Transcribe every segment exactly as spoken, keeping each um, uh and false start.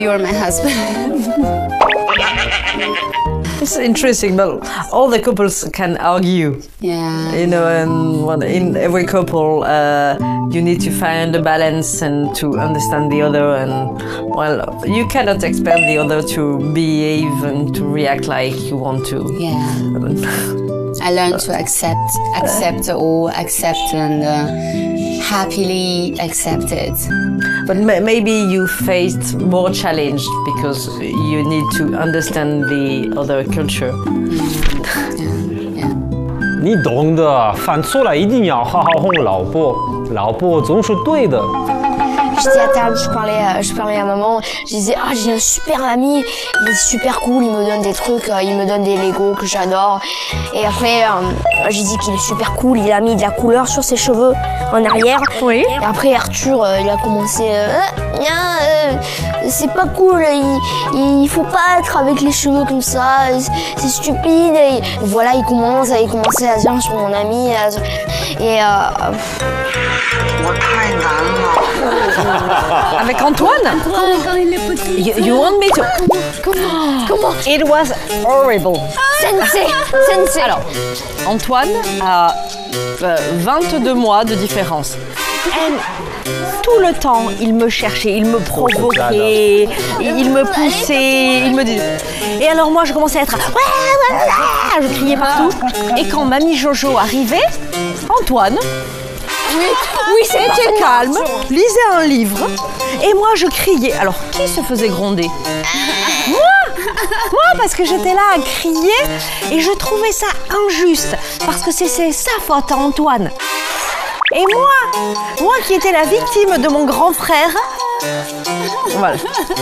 You're my husband. It's interesting, but all the couples can argue. Yeah. You know, and well, in every couple, uh, you need to find a balance and to understand the other. And well, you cannot expect the other to behave and to react like you want to. Yeah. I learned to accept, accept all, accept and uh, happily accept it. But maybe you faced more challenge because you need to understand the other culture. Yeah, yeah. 你懂的，犯错了一定要好好哄老婆，老婆总是对的。 J'étais à table, je parlais, je parlais à maman, je disais ah j'ai un super ami, il est super cool, il me donne des trucs, il me donne des Lego que j'adore. Et après euh, j'ai dit qu'il est super cool, il a mis de la couleur sur ses cheveux en arrière. Oui. Et après Arthur euh, il a commencé euh, euh, c'est pas cool, il, il faut pas être avec les cheveux comme ça, c'est stupide. Et voilà il commence, il commençait à dire sur mon ami et euh, Avec Antoine? You, you want me to? Comment? Comment? It was horrible. Sensei, sensei. Alors, Antoine a euh, vingt-deux mois de différence. Et tout le temps, il me cherchait, il me provoquait, il me poussait, il me disait. Et alors moi, je commençais à être... Ouais, ouais, ouais, je criais partout. Et quand Mamie Jojo arrivait, Antoine... Oui, oui, c'était calme, lisait un livre, et moi je criais. Alors, qui se faisait gronder? Moi Moi, parce que j'étais là à crier, et je trouvais ça injuste, parce que c'est sa faute à Antoine. Et moi, moi qui étais la victime de mon grand frère, voilà.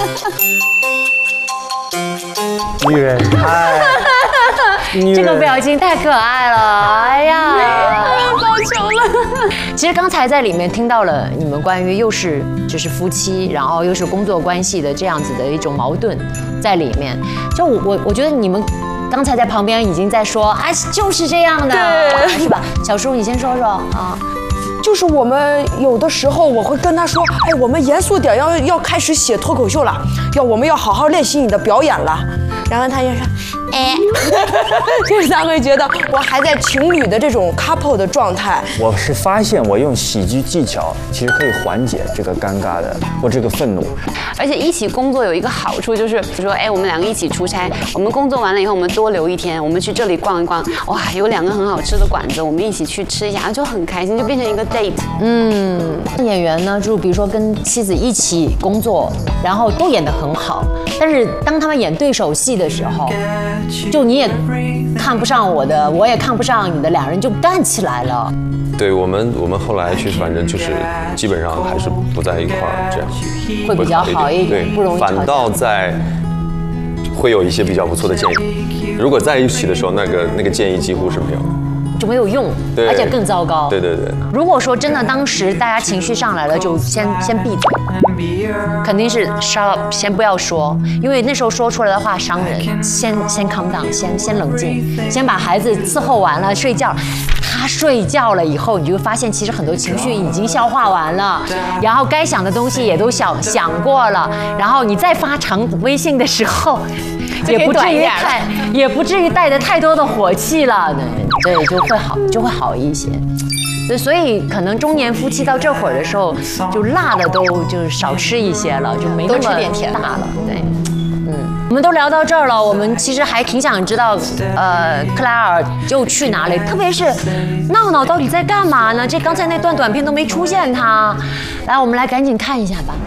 女人太，女这个人表情太可爱了，哎呀， 报仇了。 其实刚才在里面听到了你们关于又是就是夫妻，然后又是工作关系的这样子的一种矛盾在里面。就我我我觉得你们刚才在旁边已经在说啊，就是这样的，是吧？小叔，你先说说啊。 就是我们有的时候我会跟他说，哎，我们严肃点，要要开始写脱口秀了，要我们要好好练习你的表演了。然后他就说，哎，就是他会觉得我还在情侣的这种 couple 的状态。 我是发现我用喜剧技巧其实可以缓解这个尴尬的或这个愤怒。 而且一起工作有一个好处就是，比如说，哎，我们两个一起出差，我们工作完了以后，我们多留一天，我们去这里逛一逛，哇，有两个很好吃的馆子，我们一起去吃一下，就很开心，就变成一个 date。 嗯，演员呢，就比如说跟妻子一起工作，然后都演得很好，但是当他们演对手戏的时候，就你也看不上我的，我也看不上你的，两人就干起来了。 对我们，我们后来其实反正就是基本上还是不在一块儿，这样会比较好一点，不容易吵架。 反倒在会有一些比较不错的建议。如果在一起的时候，那个那个建议几乎是没有的。 就没有用，而且更糟糕。 对对对。 如果说真的当时大家情绪上来了，就先先闭嘴，肯定是 shut up， 先不要说，因为那时候说出来的话伤人。先先 calm down， 先先冷静，先把孩子伺候完了睡觉。他睡觉了以后，你就会发现其实很多情绪已经消化完了，然后该想的东西也都想想过了，然后你再发长微信的时候。 也不至于太，也不至于带着太多的火气了，对，就会好，就会好一些。对，所以可能中年夫妻到这会儿的时候，就辣的都就是少吃一些了，就没那么大了。对，嗯，我们都聊到这儿了，我们其实还挺想知道，呃，克莱尔又去哪里？特别是闹闹到底在干嘛呢？这刚才那段短片都没出现他。来，我们来赶紧看一下吧。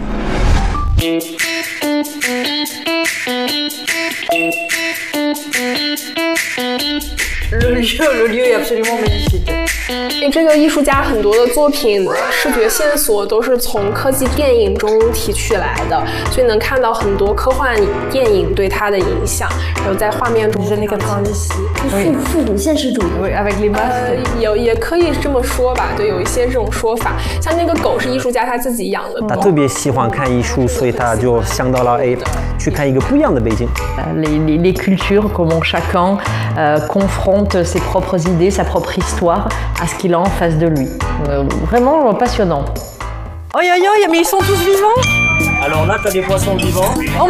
Le lieu, le lieu est absolument magnifique. 这个艺术家很多的作品视觉线索都是从科技电影中提取来的，所以能看到很多科幻电影对他的影响，然后在画面中复复古现实主义 avec les masques， 也也可以这么说吧，对，有一些这种说法。像那个狗是艺术家他自己养的狗， 他特别喜欢看艺术，所以他就想到了哎，去看一个不一样的北京。 Les, les, les cultures, comment chacun euh, confronte ses propres idées, sa propre histoire à ce qu'il a en face de lui. Euh, vraiment passionnant. Oh, aïe, aïe, aïe, mais ils sont tous vivants. Alors là, tu as des poissons vivants. Oh